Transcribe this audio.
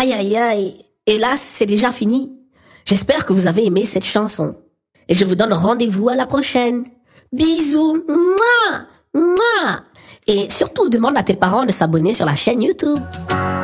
Aïe, aïe, aïe. Hélas, c'est déjà fini. J'espère que vous avez aimé cette chanson. Et je vous donne rendez-vous à la prochaine. Bisous. Mouah, mouah. Et surtout, demande à tes parents de s'abonner sur la chaîne YouTube.